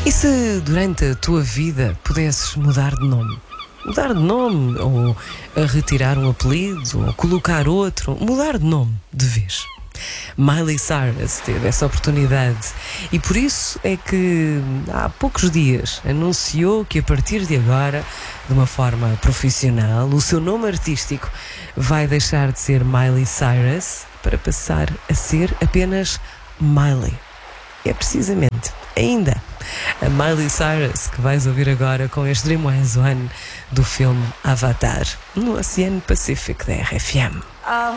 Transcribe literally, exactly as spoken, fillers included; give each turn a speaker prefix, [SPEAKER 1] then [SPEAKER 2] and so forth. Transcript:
[SPEAKER 1] E se durante a tua vida pudesses mudar de nome? Mudar de nome, ou a retirar um apelido, ou colocar outro, mudar de nome de vez. Miley Cyrus teve essa oportunidade e por isso é que há poucos dias anunciou que a partir de agora, de uma forma profissional, o seu nome artístico vai deixar de ser Miley Cyrus para passar a ser apenas Miley. É precisamente, ainda, a Miley Cyrus que vais ouvir agora com este Dream Wise One do filme Avatar, no Oceano Pacífico da R F M.